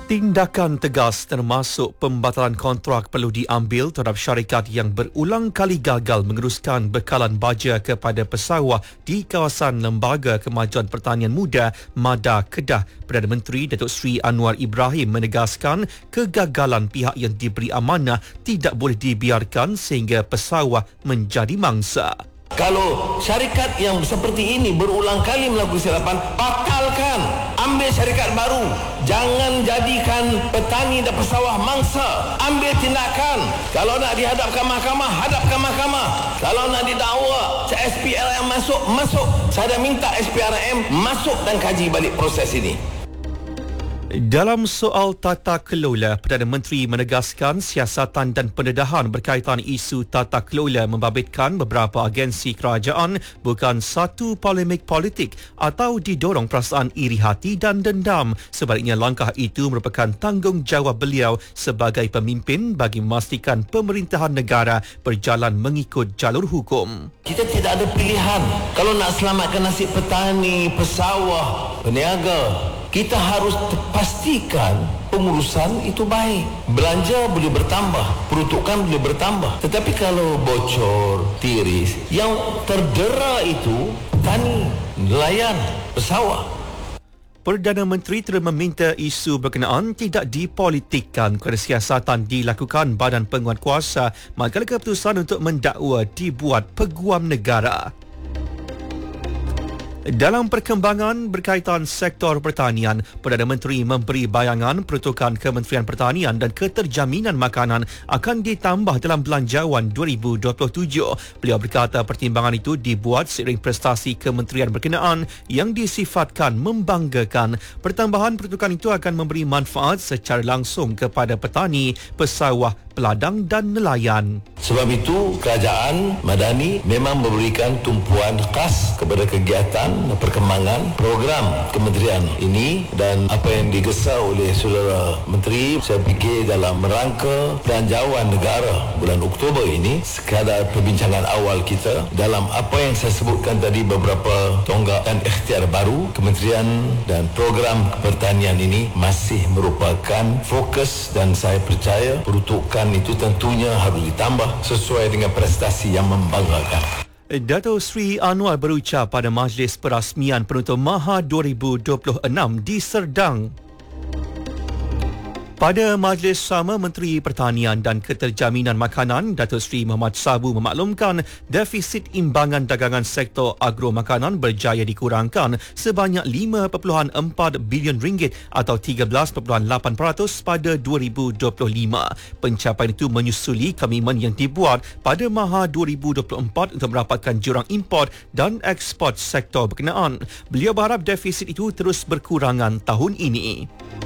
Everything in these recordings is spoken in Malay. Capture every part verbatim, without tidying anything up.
Tindakan tegas termasuk pembatalan kontrak perlu diambil terhadap syarikat yang berulang kali gagal meneruskan bekalan baja kepada pesawah di kawasan Lembaga Kemajuan Pertanian Muda Mada Kedah. Perdana Menteri Datuk Seri Anwar Ibrahim menegaskan kegagalan pihak yang diberi amanah tidak boleh dibiarkan sehingga pesawah menjadi mangsa. Kalau syarikat yang seperti ini berulang kali melakukan kesilapan, batalkan. Ambil syarikat baru. Jangan jadikan petani dan pesawah mangsa. Ambil tindakan. Kalau nak dihadapkan mahkamah, hadapkan mahkamah. Kalau nak didakwa, S P R M masuk, masuk. Saya dah minta S P R M masuk dan kaji balik proses ini. Dalam soal tata kelola, Perdana Menteri menegaskan siasatan dan pendedahan berkaitan isu tata kelola membabitkan beberapa agensi kerajaan bukan satu polemik politik atau didorong perasaan iri hati dan dendam. Sebaliknya, langkah itu merupakan tanggungjawab beliau sebagai pemimpin bagi memastikan pemerintahan negara berjalan mengikut jalur hukum. Kita tidak ada pilihan. Kalau nak selamatkan nasib petani, pesawah, peniaga, kita harus pastikan pengurusan itu baik. Belanja boleh bertambah, peruntukan boleh bertambah. Tetapi kalau bocor, tiris, yang terdera itu petani, nelayan, pesawah. Perdana Menteri terus meminta isu berkenaan tidak dipolitikkan kerana siasatan dilakukan badan penguatkuasa manakala keputusan untuk mendakwa dibuat peguam negara. Dalam perkembangan berkaitan sektor pertanian, Perdana Menteri memberi bayangan peruntukan Kementerian Pertanian dan Keterjaminan Makanan akan ditambah dalam Belanjawan dua ribu dua puluh tujuh. Beliau berkata pertimbangan itu dibuat seiring prestasi kementerian berkenaan yang disifatkan membanggakan. Pertambahan peruntukan itu akan memberi manfaat secara langsung kepada petani, pesawah, peladang dan nelayan. Sebab itu, kerajaan Madani memang memberikan tumpuan khas kepada kegiatan perkembangan program kementerian ini, dan apa yang digesa oleh saudara menteri, saya fikir dalam rangka Belanjawan Negara bulan Oktober ini, sekadar perbincangan awal kita dalam apa yang saya sebutkan tadi, beberapa tonggak dan ikhtiar baru kementerian dan program pertanian ini masih merupakan fokus, dan saya percaya peruntukan itu tentunya harus ditambah sesuai dengan prestasi yang membanggakan. Datuk Seri Anwar berucap pada Majlis Perasmian Penutup Maha dua ribu dua puluh enam di Serdang. Pada majlis sama, Menteri Pertanian dan Keterjaminan Makanan Datuk Seri Muhammad Sabu memaklumkan defisit imbangan dagangan sektor agro makanan berjaya dikurangkan sebanyak lima perpuluhan empat bilion ringgit atau tiga belas perpuluhan lapan peratus pada dua ribu dua puluh lima. Pencapaian itu menyusuli komitmen yang dibuat pada Maha dua ribu dua puluh empat untuk merapatkan jurang import dan ekspor sektor berkenaan. Beliau berharap defisit itu terus berkurangan tahun ini.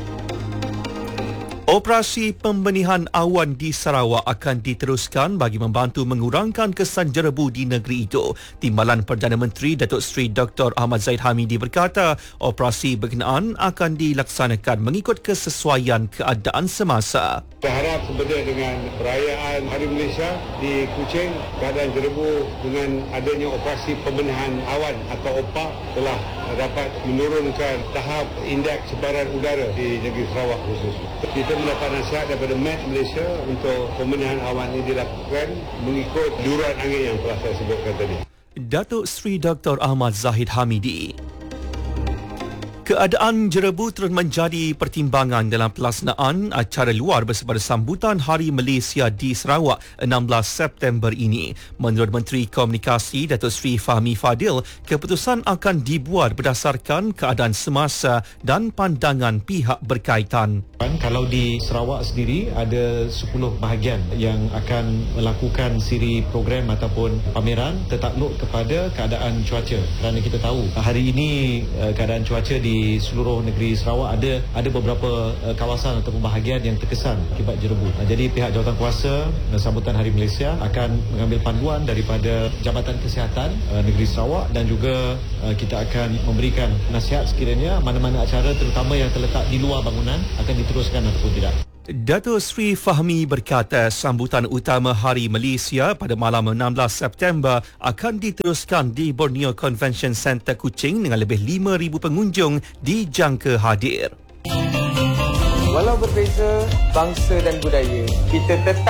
Operasi pembenihan awan di Sarawak akan diteruskan bagi membantu mengurangkan kesan jerebu di negeri itu. Timbalan Perdana Menteri Datuk Seri Doktor Ahmad Zahid Hamidi berkata, operasi berkenaan akan dilaksanakan mengikut kesesuaian keadaan semasa. Saya harap sebenarnya dengan perayaan Hari Malaysia di Kuching, keadaan jerebu dengan adanya operasi pembenihan awan atau O P A telah dapat menurunkan tahap indeks sebaran udara di negeri Sarawak khusus. Kita mendapat nasihat daripada Met Malaysia untuk pembenihan awan ini dilakukan mengikut duran angin yang telah saya sebutkan tadi. Datuk Seri Doktor Ahmad Zahid Hamidi. Keadaan jerebu terus menjadi pertimbangan dalam pelaksanaan acara luar bersama sambutan Hari Malaysia di Sarawak enam belas September ini. Menurut Menteri Komunikasi Datuk Seri Fahmi Fadil, keputusan akan dibuat berdasarkan keadaan semasa dan pandangan pihak berkaitan. Kalau di Sarawak sendiri ada sepuluh bahagian yang akan melakukan siri program ataupun pameran tertakluk kepada keadaan cuaca, kerana kita tahu hari ini keadaan cuaca di Di seluruh negeri Sarawak ada ada beberapa uh, kawasan ataupun bahagian yang terkesan akibat jerebu. Uh, jadi pihak Jawatankuasa uh, sambutan Hari Malaysia akan mengambil panduan daripada Jabatan Kesihatan uh, Negeri Sarawak, dan juga uh, kita akan memberikan nasihat sekiranya mana-mana acara terutama yang terletak di luar bangunan akan diteruskan ataupun tidak. Datuk Seri Fahmi berkata sambutan utama Hari Malaysia pada malam enam belas September akan diteruskan di Borneo Convention Centre Kuching dengan lebih lima ribu pengunjung dijangka hadir. Walau berbeza bangsa dan budaya, kita tetap